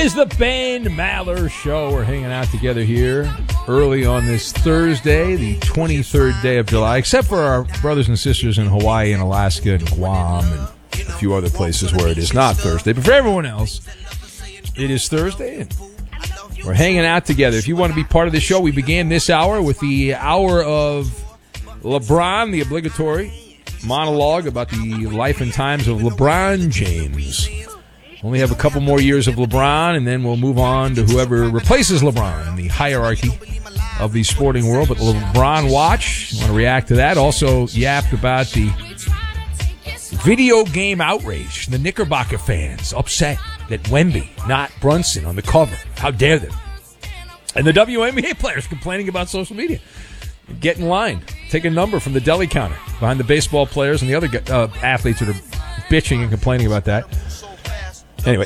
is the Ben Maller Show. We're hanging out together here early on this Thursday, the 23rd day of July, except for our brothers and sisters in Hawaii and Alaska and Guam and a few other places where it is not Thursday. But for everyone else, it is Thursday, and we're hanging out together. If you want to be part of the show, we began this hour with the hour of LeBron, the obligatory monologue about the life and times of LeBron James. Only have a couple more years of LeBron, and then we'll move on to whoever replaces LeBron in the hierarchy of the sporting world. But LeBron watch, you want to react to that. Also yapped about the video game outrage. The Knickerbocker fans upset that Wemby, not Brunson, on the cover. How dare them? And the WNBA players complaining about social media. Get in line. Take a number from the deli counter behind the baseball players and the other athletes that are bitching and complaining about that. Anyway,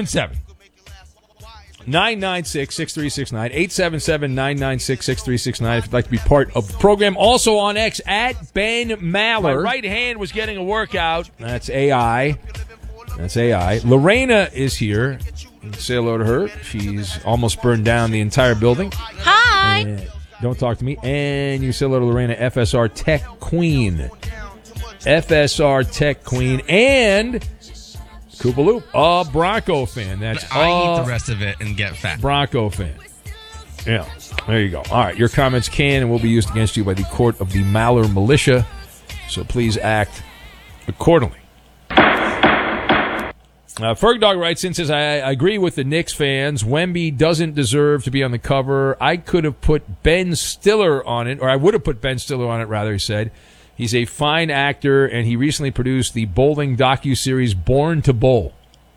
877-996-6369. 877-996-6369 if you'd like to be part of the program. Also on X, at Ben Maller. My right hand was getting a workout. That's AI. Lorena is here. Say hello to her. She's almost burned down the entire building. Hi. Don't talk to me. And you say hello to Lorena, FSR Tech Queen. FSR Tech Queen. And Koopa Loop, a Bronco fan. That's I eat the rest of it and get fat. Bronco fan. Yeah, there you go. All right, your comments can and will be used against you by the court of the Maller Militia, so please act accordingly. Fergdog writes in, says, I agree with the Knicks fans. Wemby doesn't deserve to be on the cover. I could have put Ben Stiller on it, or I would have put Ben Stiller on it, rather, he said. He's a fine actor, and he recently produced the bowling docuseries Born to Bowl.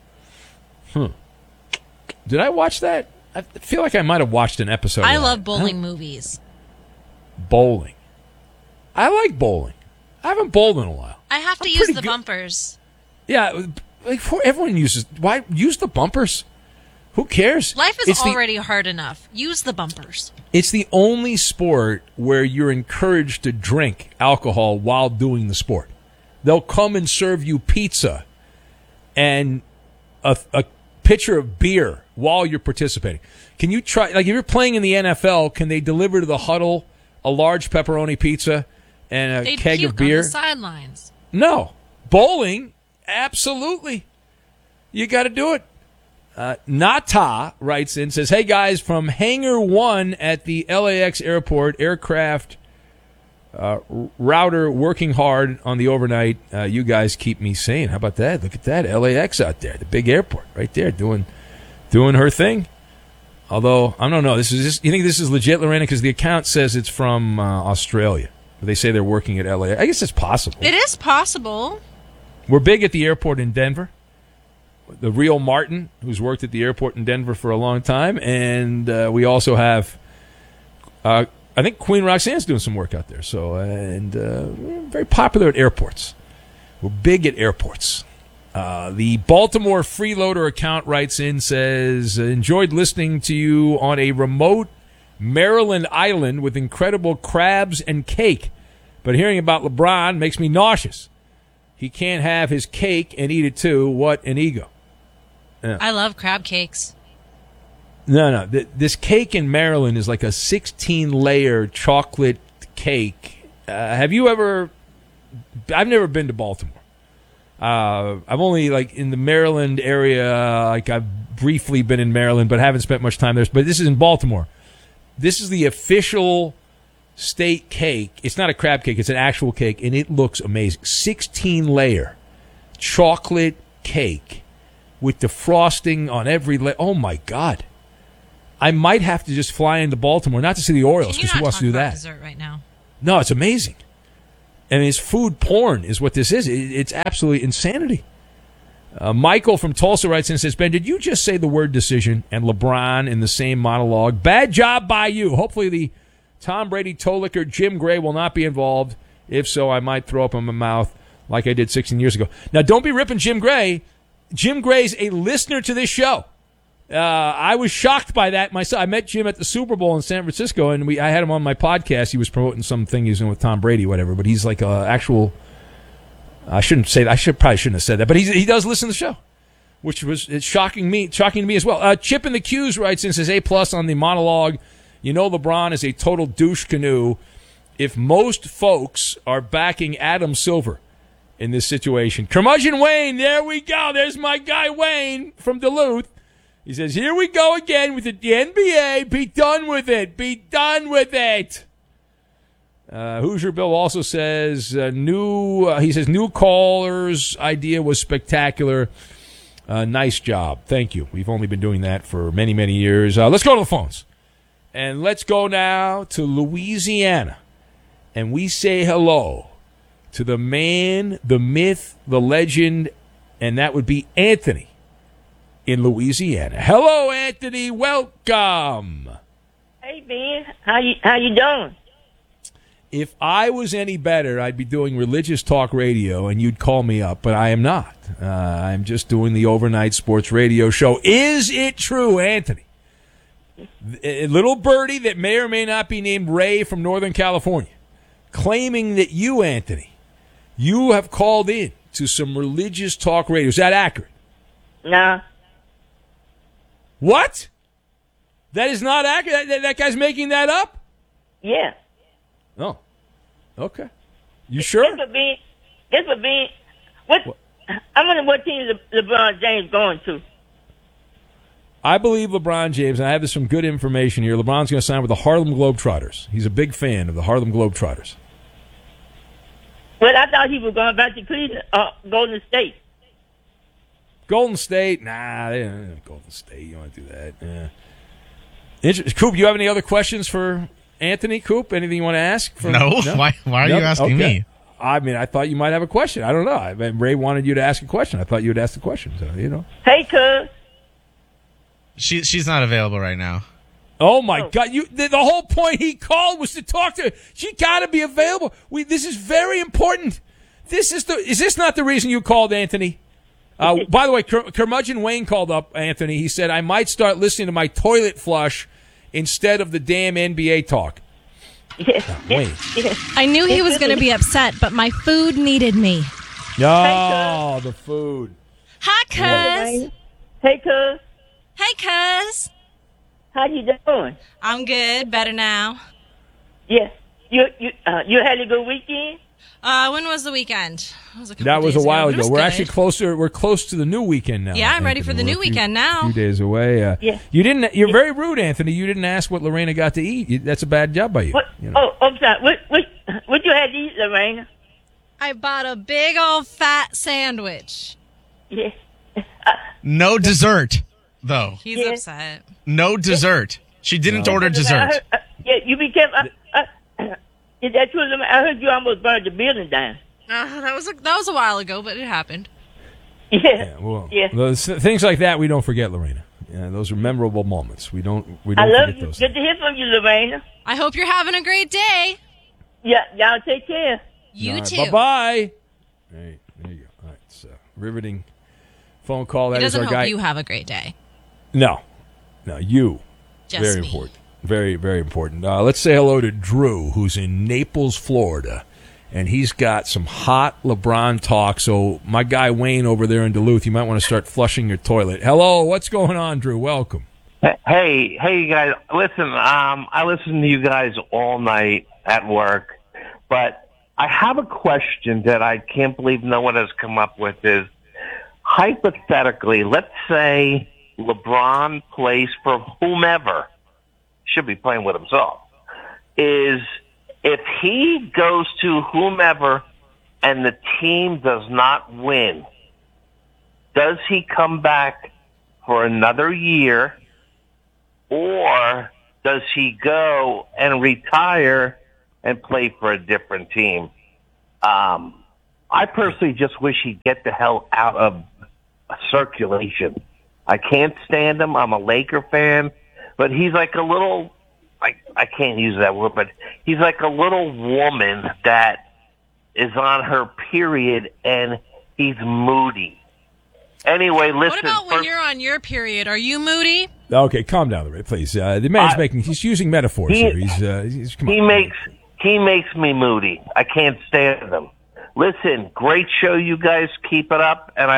Did I watch that? I feel like I might have watched an episode. I love bowling movies. Bowling. I like bowling. I haven't bowled in a while. I have to use the bumpers. Yeah, like everyone uses. Why use the bumpers? Who cares? Life is already hard enough. Use the bumpers. It's the only sport where you're encouraged to drink alcohol while doing the sport. They'll come and serve you pizza and a pitcher of beer while you're participating. Can you try, like if you're playing in the NFL, can they deliver to the huddle a large pepperoni pizza and a keg of beer? On the sidelines. No. Bowling, absolutely. You got to do it. Nata writes in, says, hey guys, from Hangar 1 at the LAX airport, aircraft router working hard on the overnight. You guys keep me sane. How about that? Look at that. LAX out there, the big airport right there doing her thing. Although, I don't know. You think this is legit, Lorena? Because the account says it's from Australia. They say they're working at LAX. I guess it's possible. It is possible. We're big at the airport in Denver. The real Martin, who's worked at the airport in Denver for a long time. And we also have, I think Queen Roxanne's doing some work out there. So, we're very popular at airports. We're big at airports. The Baltimore Freeloader account writes in, says, enjoyed listening to you on a remote Maryland island with incredible crabs and cake. But hearing about LeBron makes me nauseous. He can't have his cake and eat it too. What an ego. Yeah. I love crab cakes. No. This cake in Maryland is like a 16-layer chocolate cake. Have you ever... I've never been to Baltimore. I've only, like, in the Maryland area, like, I've briefly been in Maryland, but haven't spent much time there. But this is in Baltimore. This is the official state cake. It's not a crab cake. It's an actual cake, and it looks amazing. 16-layer chocolate cake with the frosting on every layer. Oh, my God. I might have to just fly into Baltimore, not to see the Orioles, because who wants to do that? Dessert right now? No, it's amazing. I mean, it's food porn is what this is. It's absolutely insanity. Michael from Tulsa writes in and says, Ben, did you just say the word decision and LeBron in the same monologue? Bad job by you. Hopefully the Tom Brady toe licker Jim Gray will not be involved. If so, I might throw up in my mouth like I did 16 years ago. Now, don't be ripping Jim Gray. Jim Gray's a listener to this show. I was shocked by that myself. I met Jim at the Super Bowl in San Francisco, and I had him on my podcast. He was promoting something he was doing with Tom Brady, whatever. But he's like a actual. I shouldn't say that. Probably shouldn't have said that. But he does listen to the show. which was shocking to me as well. Chip in the Q's writes in, says A+ on the monologue. You know LeBron is a total douche canoe. If most folks are backing Adam Silver in this situation. Curmudgeon Wayne, there we go. There's my guy Wayne from Duluth. He says, here we go again with the NBA. Be done with it. Be done with it. Hoosier Bill also says, new caller's idea was spectacular. Nice job. Thank you. We've only been doing that for many, many years. Let's go to the phones. And let's go now to Louisiana. And we say hello to the man, the myth, the legend, and that would be Anthony in Louisiana. Hello, Anthony. Welcome. Hey, Ben. How you doing? If I was any better, I'd be doing religious talk radio, and you'd call me up, but I am not. I'm just doing the overnight sports radio show. Is it true, Anthony? A little birdie that may or may not be named Ray from Northern California, claiming that you, Anthony, you have called in to some religious talk radio. Is that accurate? No. What? That is not accurate? That guy's making that up? Yeah. Oh. Okay. You sure? This would be. I wonder what team LeBron James going to. I believe LeBron James, and I have this some good information here, LeBron's going to sign with the Harlem Globetrotters. He's a big fan of the Harlem Globetrotters. Well, I thought he was going back to Cleveland, Golden State. Golden State? Nah, Golden State. You don't want to do that. Yeah. Coop, you have any other questions for Anthony? Coop, anything you want to ask? No? Why are you asking me? I mean, I thought you might have a question. I don't know. Ray wanted you to ask a question. I thought you would ask the question. So, Hey, cuz. She's not available right now. Oh my God! The whole point he called was to talk to her. She got to be available. This is very important. Is this not the reason you called, Anthony? By the way, Curmudgeon Wayne called up Anthony. He said, I might start listening to my toilet flush instead of the damn NBA talk. Wayne. I knew he was going to be upset, but my food needed me. Oh, the food. Hi, cuz. Hey, cuz. Hey, cuz. How you doing? I'm good. Better now. Yeah. You had a good weekend? When was the weekend? That was a while ago. We're actually closer. We're close to the new weekend now. Yeah, I'm ready for the new weekend now. A few days away. Yeah. You're very rude, Anthony. You didn't ask what Lorena got to eat. That's a bad job by you. Oh, I'm sorry. What you had to eat, Lorena? I bought a big old fat sandwich. Yeah. No dessert, though. He's upset. No dessert. She didn't order dessert. Yeah, you be careful. Is that true? I heard you almost burned the building down. That was a while ago, but it happened. Yeah. Things like that we don't forget, Lorena. Yeah, those are memorable moments. We don't I love forget you. those. Good to hear from you, Lorena. I hope you're having a great day. Yeah, y'all take care. You too. Bye-bye. Hey, there you go. All right, so riveting phone call. That he is doesn't our hope guy. you have a great day. No, you. Just very me. important. Very, very important. Let's say hello to Drew, who's in Naples, Florida, and he's got some hot LeBron talk. So my guy Wayne over there in Duluth, you might want to start flushing your toilet. Hello, what's going on, Drew? Welcome. Hey, you guys. Listen, I listen to you guys all night at work, but I have a question that I can't believe no one has come up with is, hypothetically, let's say LeBron plays for whomever, should be playing with himself, is if he goes to whomever and the team does not win, does he come back for another year, or does he go and retire and play for a different team? I personally just wish he'd get the hell out of circulation. I can't stand him. I'm a Laker fan, but he's like a little, I can't use that word, but he's like a little woman that is on her period and he's moody. Anyway, listen. What about when you're on your period? Are you moody? Okay, calm down, please. The man's he's using metaphors here. Come on. He makes me moody. I can't stand him. Listen, great show, you guys. Keep it up, and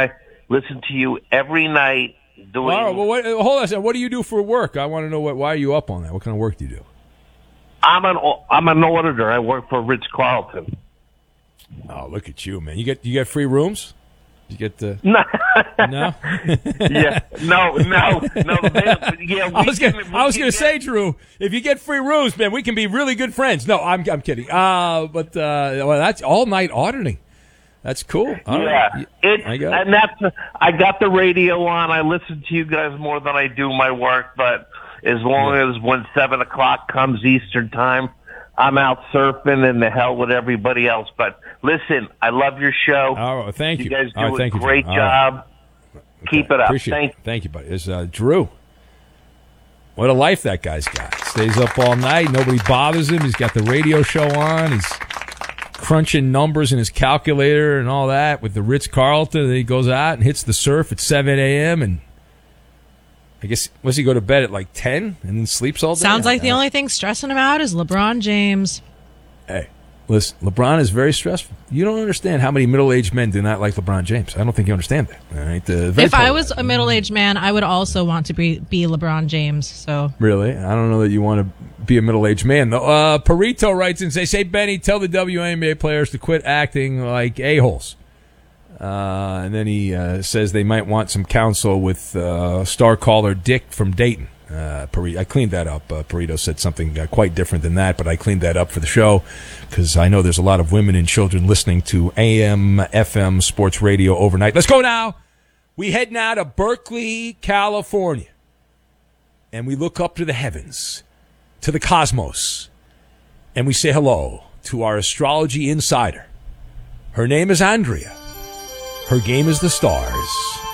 Listen to you every night doing. All right, well, hold on a second. What do you do for work? I want to know why are you up on that? What kind of work do you do? I'm an auditor. I work for Ritz-Carlton. Oh, look at you, man! You get free rooms? You get the No. no? Yeah, no. Yeah, I was gonna say, Drew, if you get free rooms, man, we can be really good friends. No, I'm kidding. But that's all night auditing. That's cool. All right. I got the radio on. I listen to you guys more than I do my work, but as long as when 7 o'clock comes Eastern time, I'm out surfing and the hell with everybody else. But listen, I love your show. Oh, thank you. You guys do a great job. Okay. Keep it up. Appreciate it. Thank you, buddy. It's Drew. What a life that guy's got. Stays up all night. Nobody bothers him. He's got the radio show on. He's crunching numbers in his calculator and all that with the Ritz-Carlton. Then he goes out and hits the surf at 7 a.m. and I guess, does he go to bed at like 10 and then sleeps all day? Sounds like the only thing stressing him out is LeBron James. Hey, listen, LeBron is very stressful. You don't understand how many middle-aged men do not like LeBron James. I don't think you understand that. All right? If I was a middle-aged man, I would also want to be LeBron James. So really? I don't know that you want to be a middle-aged man, though. Perito writes and says, "Hey, Benny, tell the WNBA players to quit acting like a-holes." And then he says they might want some counsel with star caller Dick from Dayton. I cleaned that up. Perito said something quite different than that, but I cleaned that up for the show because I know there's a lot of women and children listening to AM, FM, sports radio overnight. Let's go now. We head now to Berkeley, California, and we look up to the heavens, to the cosmos, and we say hello to our astrology insider. Her name is Andrea. Her game is the stars.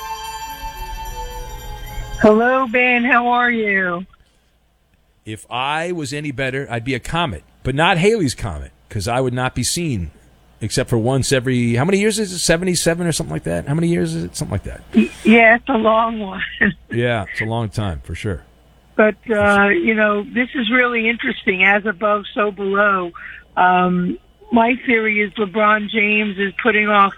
Hello, Ben. How are you? If I was any better, I'd be a comet, but not Halley's Comet, because I would not be seen except for once every, how many years is it? 77 or something like that? How many years is it? Something like that. Yeah, it's a long one. Yeah, it's a long time, for sure. But, this is really interesting. As above, so below. My theory is LeBron James is putting off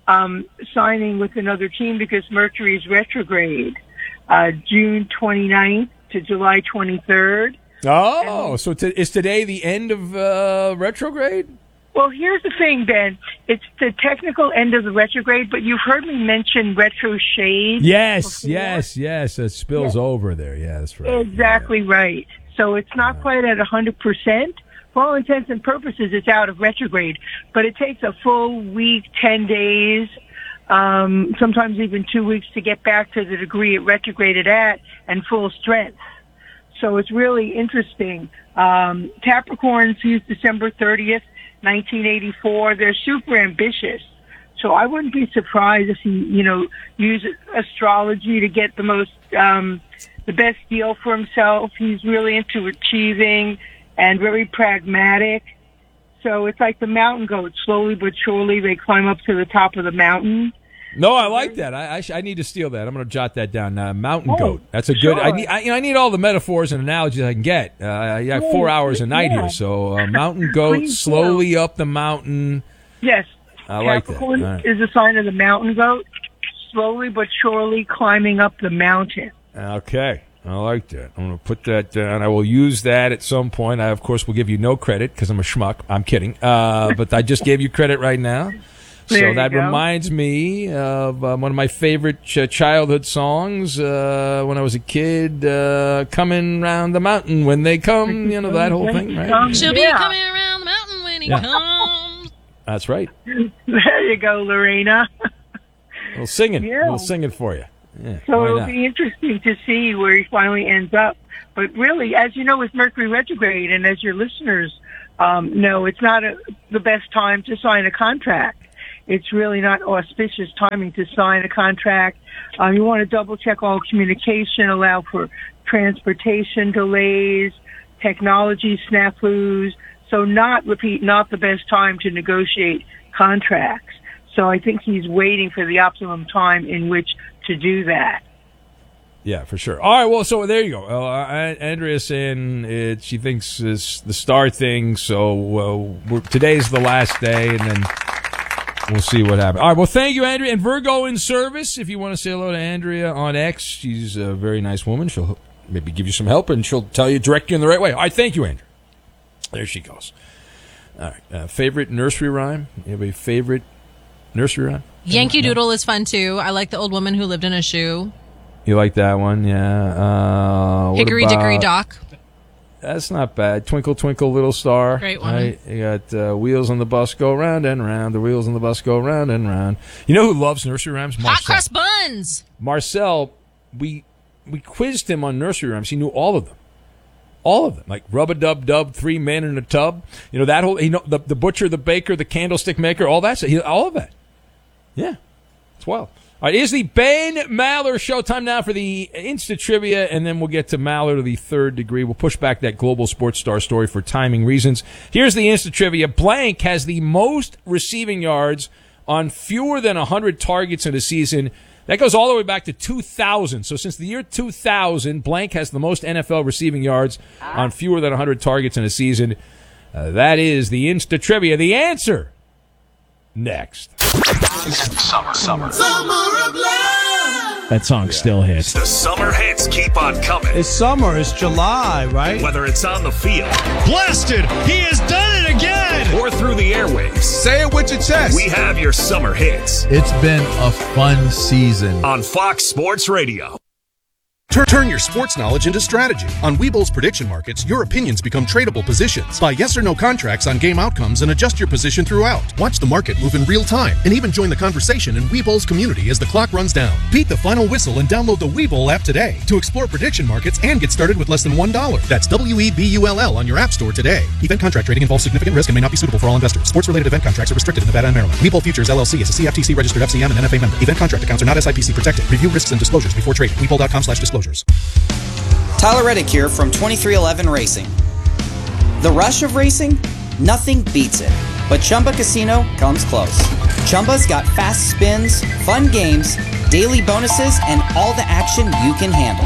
signing with another team because Mercury is retrograde. June 29th to July 23rd. Oh, so is today the end of retrograde? Well, here's the thing, Ben. It's the technical end of the retrograde, but you've heard me mention retro shade. Yes, before. yes. It spills over there. Yeah, that's right. Exactly right. So it's not quite at 100%. For all intents and purposes, it's out of retrograde. But it takes a full week, 10 days, sometimes even 2 weeks to get back to the degree it retrograded at and full strength. So it's really interesting. Capricorns use December 30th, 1984. They're super ambitious. So I wouldn't be surprised if he, use astrology to get the best deal for himself. He's really into achieving and very pragmatic. So it's like the mountain goat. Slowly but surely they climb up to the top of the mountain. No, I like that. I need to steal that. I'm going to jot that down. Mountain goat. That's a good. Sure. I need all the metaphors and analogies I can get. I got 4 hours a night here, so mountain goat slowly up the mountain. Yes, I like that. Capricorn Right. is a sign of the mountain goat, slowly but surely climbing up the mountain. Okay, I like that. I'm going to put that down. I will use that at some point. I, of course, will give you no credit because I'm a schmuck. I'm kidding. But I just gave you credit right now. So that reminds me of one of my favorite childhood songs when I was a kid, Coming Round the Mountain When They Come, that whole thing, right? She'll be coming around the mountain when he comes. That's right. There you go, Lorena. A little singing. Yeah. A little singing for you. Yeah, So it'll be interesting to see where he finally ends up. But really, as you know, with Mercury retrograde, and as your listeners know, it's not the best time to sign a contract. It's really not auspicious timing to sign a contract. You want to double check all communication, allow for transportation delays, technology snafus. So not the best time to negotiate contracts. So I think he's waiting for the optimum time in which to do that. Yeah, for sure. All right, well, so there you go. Andrea's saying she thinks it's the star thing, so today's the last day, and then We'll see what happens. All right, well, thank you, Andrea. And Virgo in service, if you want to say hello to Andrea on X, she's a very nice woman. She'll maybe give you some help, and she'll direct you in the right way. All right, thank you, Andrea. There she goes. All right, favorite nursery rhyme? You have a favorite nursery rhyme? Yankee Doodle is fun, too. I like The Old Woman Who Lived in a Shoe. You like that one? Yeah. Hickory Dickory Dock. That's not bad. Twinkle, twinkle, little star. Great one. Right? You got wheels on the bus go round and round. The wheels on the bus go round and round. You know who loves nursery rhymes? Marcel. Hot cross buns. Marcel, we quizzed him on nursery rhymes. He knew all of them. All of them. Like rub-a-dub-dub, 3 men in a tub. You know, that whole, the butcher, the baker, the candlestick maker, all that. All of that. Yeah. It's wild. All right, it is the Ben Maller Show. Time now for the Insta Trivia, and then we'll get to Maller to the third degree. We'll push back that global sports star story for timing reasons. Here's the Insta Trivia. Blank has the most receiving yards on fewer than 100 targets in a season. That goes all the way back to 2000. So since the year 2000, Blank has the most NFL receiving yards on fewer than 100 targets in a season. That is the Insta Trivia. The answer next. Summer of love. That song still hits. The summer hits keep on coming. It's summer. It's July, right? Whether it's on the field. Blasted! He has done it again! Or through the airwaves. Say it with your chest. We have your summer hits. It's been a fun season. On Fox Sports Radio. Turn your sports knowledge into strategy. On Webull's prediction markets, your opinions become tradable positions. Buy yes or no contracts on game outcomes and adjust your position throughout. Watch the market move in real time and even join the conversation in Webull's community as the clock runs down. Beat the final whistle and download the Webull app today to explore prediction markets and get started with less than $1. That's WEBULL on your app store today. Event contract trading involves significant risk and may not be suitable for all investors. Sports-related event contracts are restricted in Nevada and Maryland. Webull Futures LLC is a CFTC registered FCM and NFA member. Event contract accounts are not SIPC protected. Review risks and disclosures before trading. Webull.com/disclosures. Tyler Reddick here from 2311 Racing. The rush of racing? Nothing beats it. But Chumba Casino comes close. Chumba's got fast spins, fun games, daily bonuses, and all the action you can handle.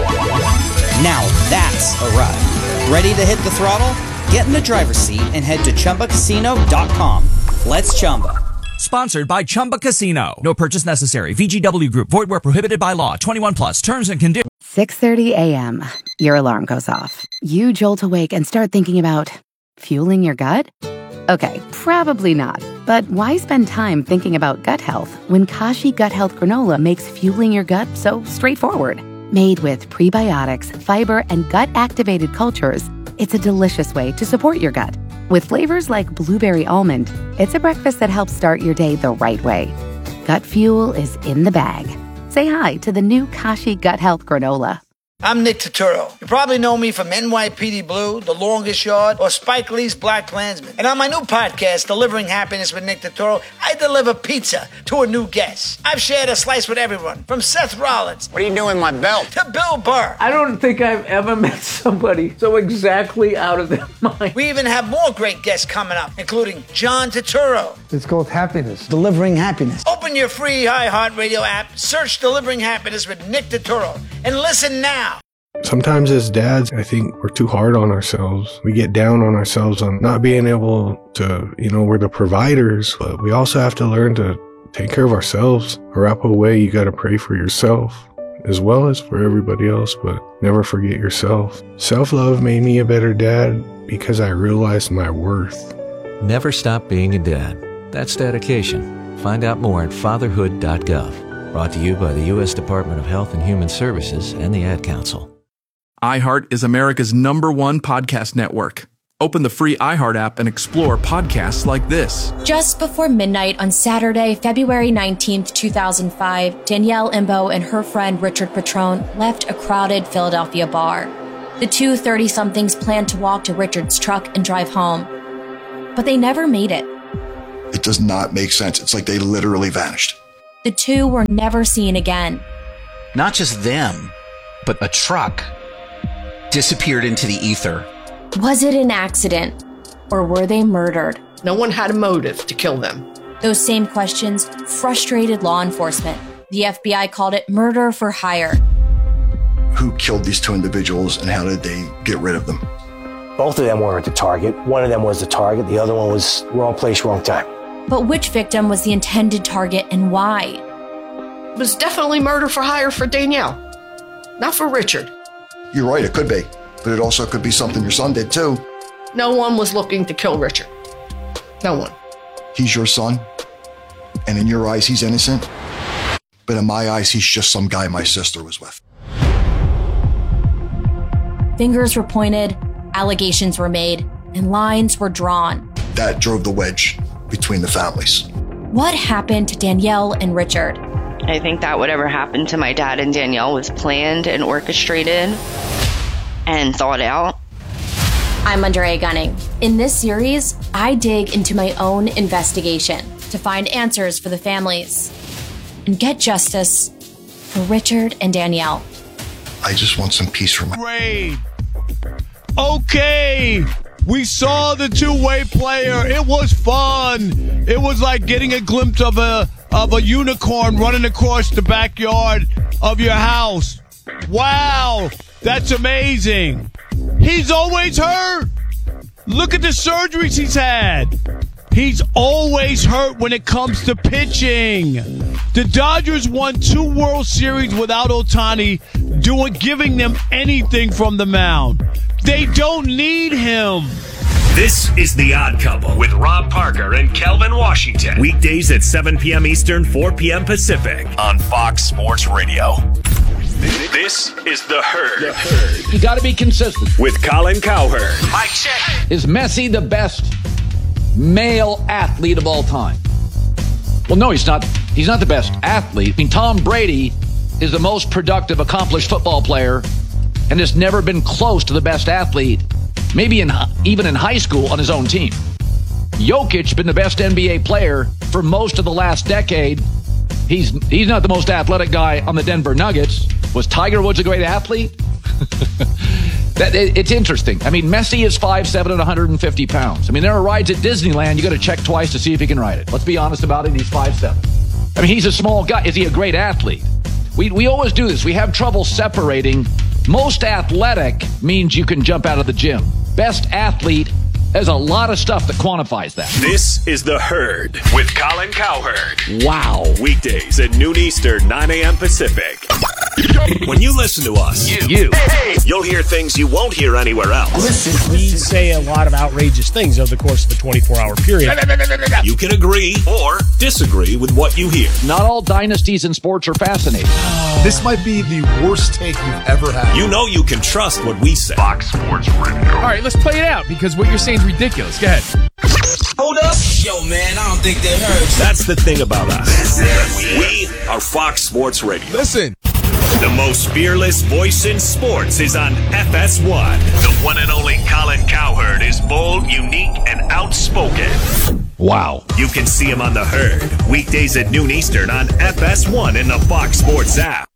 Now that's a ride. Ready to hit the throttle? Get in the driver's seat and head to ChumbaCasino.com. Let's Chumba. Sponsored by Chumba Casino. No purchase necessary. VGW Group. Void where prohibited by law. 21 plus. Terms and conditions. 6:30 a.m. Your alarm goes off. You jolt awake and start thinking about fueling your gut? Okay, probably not. But why spend time thinking about gut health when Kashi Gut Health Granola makes fueling your gut so straightforward? Made with prebiotics, fiber, and gut-activated cultures, it's a delicious way to support your gut. With flavors like blueberry almond, it's a breakfast that helps start your day the right way. Gut fuel is in the bag. Say hi to the new Kashi Gut Health Granola. I'm Nick Turturro. You probably know me from NYPD Blue, The Longest Yard, or Spike Lee's Black Klansman. And on my new podcast, Delivering Happiness with Nick Turturro, I deliver pizza to a new guest. I've shared a slice with everyone, from Seth Rollins. What are you doing with my belt? To Bill Burr. I don't think I've ever met somebody so exactly out of their mind. We even have more great guests coming up, including John Turturro. It's called Happiness. Delivering Happiness. Open your free iHeartRadio app, search Delivering Happiness with Nick Turturro, and listen now. Sometimes as dads, I think we're too hard on ourselves. We get down on ourselves on not being able to, we're the providers, but we also have to learn to take care of ourselves. Arapaho way, you got to pray for yourself as well as for everybody else, but never forget yourself. Self-love made me a better dad because I realized my worth. Never stop being a dad. That's dedication. Find out more at fatherhood.gov. Brought to you by the U.S. Department of Health and Human Services and the Ad Council. iHeart is America's #1 podcast network. Open the free iHeart app and explore podcasts like this. Just before midnight on Saturday, February 19th, 2005, Danielle Imbo and her friend Richard Petrone left a crowded Philadelphia bar. The two 30-somethings planned to walk to Richard's truck and drive home, but they never made it. It does not make sense. It's like they literally vanished. The two were never seen again. Not just them, but a truck disappeared into the ether. Was it an accident, or were they murdered? No one had a motive to kill them. Those same questions frustrated law enforcement. The FBI called it murder for hire. Who killed these two individuals and how did they get rid of them? Both of them weren't the target. One of them was the target. The other one was wrong place, wrong time. But which victim was the intended target and why? It was definitely murder for hire for Danielle, not for Richard. You're right, it could be. But it also could be something your son did too. No one was looking to kill Richard. No one. He's your son, and in your eyes, he's innocent. But in my eyes, he's just some guy my sister was with. Fingers were pointed, allegations were made, and lines were drawn. That drove the wedge between the families. What happened to Danielle and Richard? I think that whatever happened to my dad and Danielle was planned and orchestrated and thought out. I'm Andrea Gunning. In this series, I dig into my own investigation to find answers for the families and get justice for Richard and Danielle. I just want some peace for my... Great. Okay. We saw the two-way player. It was fun. It was like getting a glimpse of a unicorn running across the backyard of your house. Wow. That's amazing. He's always hurt. Look at the surgeries he's had. He's always hurt when it comes to pitching. The Dodgers won 2 World Series without Ohtani giving them anything from the mound. They don't need him. This is The Odd Couple with Rob Parker and Kelvin Washington. Weekdays at 7 p.m. Eastern, 4 p.m. Pacific on Fox Sports Radio. This is The Herd. You got to be consistent. With Colin Cowherd. Mike check. Is Messi the best male athlete of all time? Well, no, he's not. He's not the best athlete. I mean, Tom Brady is the most productive, accomplished football player and has never been close to the best athlete, maybe even in high school on his own team. Jokic been the best NBA player for most of the last decade. He's not the most athletic guy on the Denver Nuggets. Was Tiger Woods a great athlete? It's interesting. I mean, Messi is 5'7" and 150 pounds. I mean, there are rides at Disneyland you got to check twice to see if he can ride it. Let's be honest about it. He's 5'7". I mean, he's a small guy. Is he a great athlete? We always do this. We have trouble separating. Most athletic means you can jump out of the gym. Best athlete, there's a lot of stuff that quantifies that. This is The Herd with Colin Cowherd. Wow. Weekdays at noon Eastern, 9 a.m. Pacific. When you listen to us, you'll hear things you won't hear anywhere else. Listen, we say a lot of outrageous things over the course of a 24-hour period. You can agree or disagree with what you hear. Not all dynasties in sports are fascinating. This might be the worst take you've ever had. You know you can trust what we say. Fox Sports Radio. All right, let's play it out because what you're saying is ridiculous. Go ahead. Hold up. Yo, man, I don't think that hurts. That's the thing about us. We are Fox Sports Radio. Listen. The most fearless voice in sports is on FS1. The one and only Colin Cowherd is bold, unique, and outspoken. Wow. You can see him on The Herd. Weekdays at noon Eastern on FS1 in the Fox Sports app.